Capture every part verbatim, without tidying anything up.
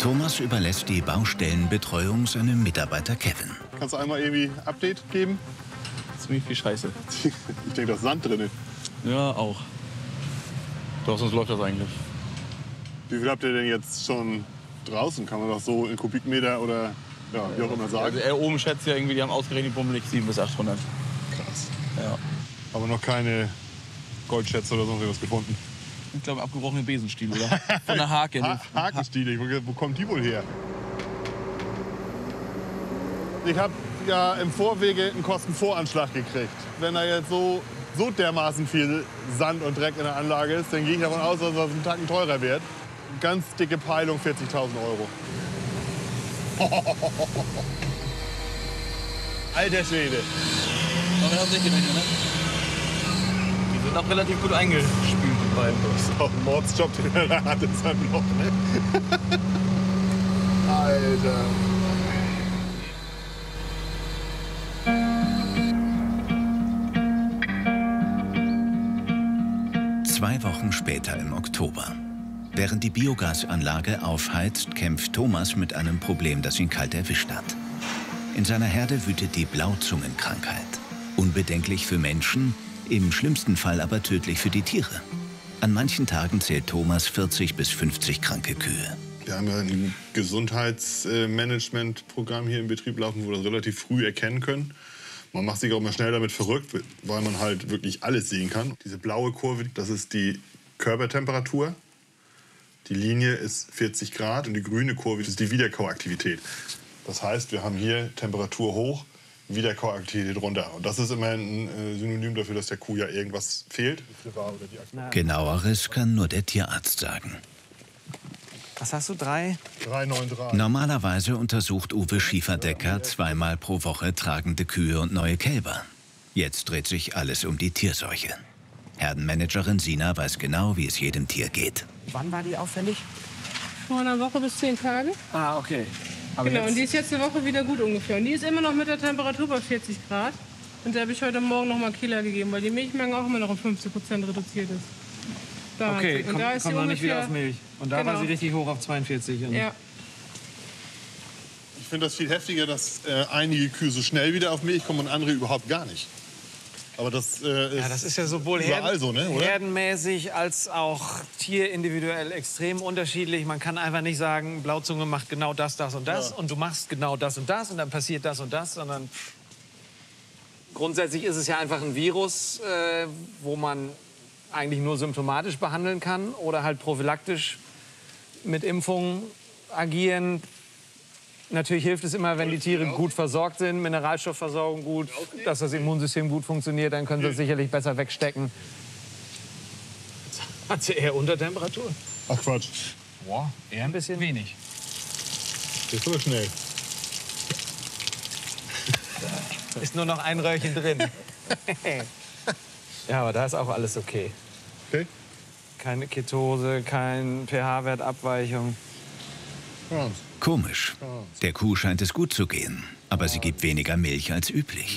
Thomas überlässt die Baustellenbetreuung seinem Mitarbeiter Kevin. Kannst du einmal irgendwie Update geben? Ziemlich viel Scheiße. Ich denke, da ist Sand drin. Ja, auch. Doch, sonst läuft das eigentlich. Wie viel habt ihr denn jetzt schon draußen? Kann man das so in Kubikmeter oder ja, wie auch immer sagen? Also er oben schätzt ja irgendwie, die haben ausgerechnet bummelig siebenhundert bis achthundert. Krass. Ja. Aber noch keine Goldschätze oder sonst was gefunden? Ich glaube, abgebrochene Besenstiel, oder? Von der Hake. Ha Hakenstiele, wo, wo kommt die wohl her? Ich habe ja im Vorwege einen Kostenvoranschlag gekriegt. Wenn da jetzt so, so dermaßen viel Sand und Dreck in der Anlage ist, dann gehe ich davon aus, dass das einen Tacken teurer wird. Ganz dicke Peilung, vierzigtausend Euro. Alter Schwede. Aber das nicht gerechnet, ne? Die sind auch relativ gut eingespült, die beiden. Das ist auch ein Mordsjob, den er da hat in seinem Loch, ne? Alter. Zwei Wochen später im Oktober. Während die Biogasanlage aufheizt, kämpft Thomas mit einem Problem, das ihn kalt erwischt hat. In seiner Herde wütet die Blauzungenkrankheit. Unbedenklich für Menschen, im schlimmsten Fall aber tödlich für die Tiere. An manchen Tagen zählt Thomas vierzig bis fünfzig kranke Kühe. Wir haben ja ein Gesundheitsmanagementprogramm hier im Betrieb laufen, wo wir das relativ früh erkennen können. Man macht sich auch mal schnell damit verrückt, weil man halt wirklich alles sehen kann. Diese blaue Kurve, das ist die Körpertemperatur. Die Linie ist vierzig Grad und die grüne Kurve ist die Wiederkauaktivität. Das heißt, wir haben hier Temperatur hoch, Wiederkauaktivität runter. Und das ist immer ein äh, Synonym dafür, dass der Kuh ja irgendwas fehlt. Genaueres kann nur der Tierarzt sagen. Was hast du, drei? drei neun drei. Normalerweise untersucht Uwe Schieferdecker zweimal pro Woche tragende Kühe und neue Kälber. Jetzt dreht sich alles um die Tierseuche. Herdenmanagerin Sina weiß genau, wie es jedem Tier geht. Wann war die auffällig? Vor einer Woche bis zehn Tage. Ah, okay. Aber genau, jetzt... und die ist jetzt eine Woche wieder gut ungefähr. Und die ist immer noch mit der Temperatur bei vierzig Grad. Und da habe ich heute Morgen noch mal Killer gegeben, weil die Milchmenge auch immer noch um fünfzig Prozent reduziert ist. Da Okay, und kommt, da ist kommt sie noch nicht wieder ungefähr, auf Milch. Und da genau. war sie richtig hoch auf zweiundvierzig. Und Ja. Ich finde das viel heftiger, dass äh, einige Kühe so schnell wieder auf Milch kommen und andere überhaupt gar nicht. Aber das, äh, ist, ja, das ist ja sowohl überall herden, so, ne, oder? herdenmäßig als auch tierindividuell extrem unterschiedlich. Man kann einfach nicht sagen, Blauzunge macht genau das, das und das Ja. und du machst genau das und das und dann passiert das und das, sondern grundsätzlich ist es ja einfach ein Virus, äh, wo man eigentlich nur symptomatisch behandeln kann oder halt prophylaktisch mit Impfungen agieren. Natürlich hilft es immer, wenn die Tiere gut versorgt sind, Mineralstoffversorgung gut, dass das Immunsystem gut funktioniert, dann können sie es sicherlich besser wegstecken. Hat sie eher Untertemperatur? Ach Quatsch. Boah, eher ein bisschen wenig. Das ist aber schnell. Ist nur noch ein Röhrchen drin. Ja, aber da ist auch alles okay. Okay. Keine Ketose, kein pH-Wertabweichung. Ja. Komisch. Der Kuh scheint es gut zu gehen, aber sie gibt weniger Milch als üblich.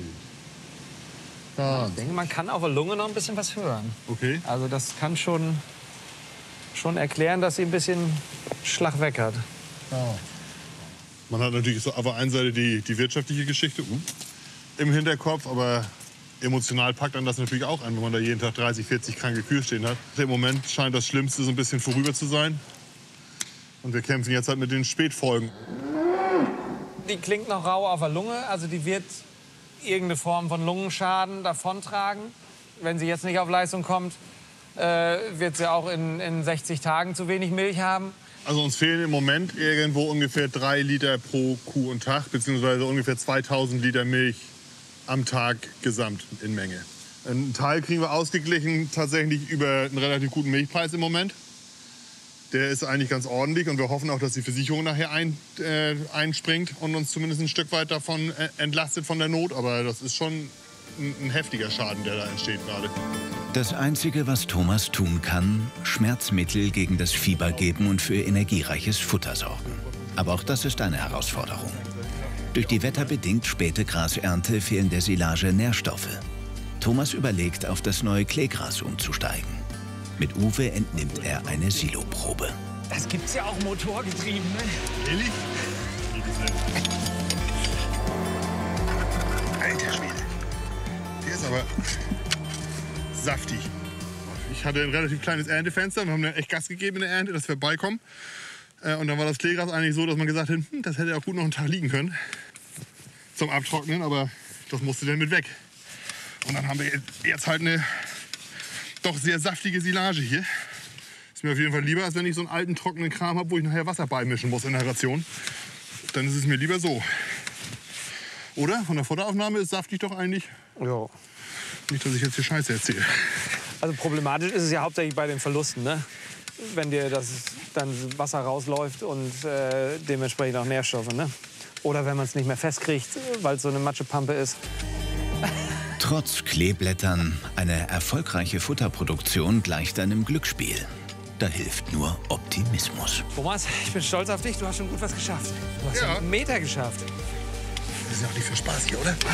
Ja. Ich denke, man kann auf der Lunge noch ein bisschen was hören. Okay. Also das kann schon, schon erklären, dass sie ein bisschen Schlag weg hat. Ja. Man hat natürlich so auf der einen Seite die, die wirtschaftliche Geschichte uh, im Hinterkopf, aber emotional packt dann das natürlich auch an, wenn man da jeden Tag dreißig, vierzig kranke Kühe stehen hat. Im Moment scheint das Schlimmste so ein bisschen vorüber zu sein. Und wir kämpfen jetzt halt mit den Spätfolgen. Die klingt noch rau auf der Lunge, also die wird irgendeine Form von Lungenschaden davontragen. Wenn sie jetzt nicht auf Leistung kommt, äh, wird sie auch in, in sechzig Tagen zu wenig Milch haben. Also uns fehlen im Moment irgendwo ungefähr drei Liter pro Kuh und Tag, beziehungsweise ungefähr zweitausend Liter Milch am Tag gesamt in Menge. Einen Teil kriegen wir ausgeglichen tatsächlich über einen relativ guten Milchpreis im Moment. Der ist eigentlich ganz ordentlich und wir hoffen auch, dass die Versicherung nachher ein, äh, einspringt und uns zumindest ein Stück weit davon äh, entlastet von der Not. Aber das ist schon ein, ein heftiger Schaden, der da entsteht gerade. Das Einzige, was Thomas tun kann, Schmerzmittel gegen das Fieber geben und für energiereiches Futter sorgen. Aber auch das ist eine Herausforderung. Durch die wetterbedingt späte Grasernte fehlen der Silage Nährstoffe. Thomas überlegt, auf das neue Kleegras umzusteigen. Mit Uwe entnimmt er eine Siloprobe. Das gibt's ja auch motorgetrieben, ne? Ehrlich? Alter Schwede. Der ist aber saftig. Ich hatte ein relativ kleines Erntefenster. Wir haben dann echt Gas gegeben in der Ernte, dass wir beikommen. Und dann war das Kleegras eigentlich so, dass man gesagt hat, hm, das hätte auch gut noch einen Tag liegen können. Zum Abtrocknen, aber das musste dann mit weg. Und dann haben wir jetzt halt eine doch sehr saftige Silage hier. Ist mir auf jeden Fall lieber, als wenn ich so einen alten, trockenen Kram habe, wo ich nachher Wasser beimischen muss in der Ration. Dann ist es mir lieber so. Oder? Von der Futteraufnahme ist saftig doch eigentlich. Ja. Nicht, dass ich jetzt hier Scheiße erzähle. Also problematisch ist es ja hauptsächlich bei den Verlusten, ne? Wenn dir das dann Wasser rausläuft und äh, dementsprechend auch Nährstoffe, ne? Oder wenn man es nicht mehr festkriegt, weil es so eine Matschepampe ist. Trotz Kleeblättern, eine erfolgreiche Futterproduktion gleicht einem Glücksspiel. Da hilft nur Optimismus. Thomas, ich bin stolz auf dich. Du hast schon gut was geschafft. Du hast Ja. einen Meter geschafft. Das ist ja auch nicht für Spaß hier, oder?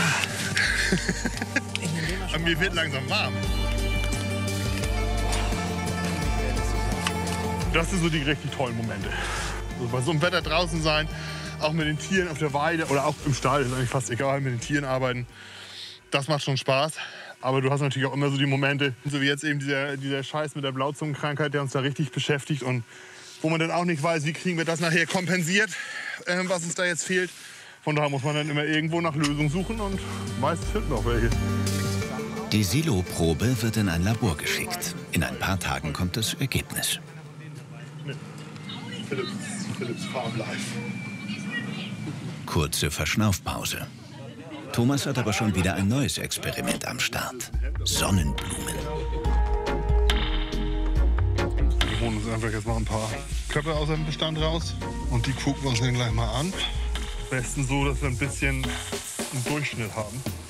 Aber mir wird langsam warm. Das sind so die richtig tollen Momente. Also bei so einem Wetter draußen sein, auch mit den Tieren auf der Weide oder auch im Stall, ist eigentlich fast egal, mit den Tieren arbeiten. Das macht schon Spaß. Aber du hast natürlich auch immer so die Momente, so wie jetzt eben dieser, dieser Scheiß mit der Blauzungenkrankheit, der uns da richtig beschäftigt und wo man dann auch nicht weiß, wie kriegen wir das nachher kompensiert, äh, was uns da jetzt fehlt. Von daher muss man dann immer irgendwo nach Lösungen suchen und meistens finden wir auch welche. Die Silo-Probe wird in ein Labor geschickt. In ein paar Tagen kommt das Ergebnis. Philips, Philips Farm Life. Kurze Verschnaufpause. Thomas hat aber schon wieder ein neues Experiment am Start. Sonnenblumen. Wir holen uns einfach jetzt mal ein paar Köpfe aus dem Bestand raus und die gucken wir uns dann gleich mal an. Am besten so, dass wir ein bisschen einen Durchschnitt haben.